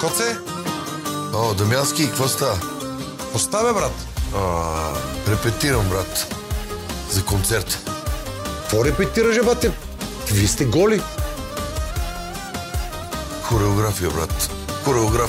Коце? О, Дамянски, какво става? Поставя, брат. Репетирам, брат. За концерт. Какво репетираш, бате? Вие сте голи. Хореография, брат. Хореография.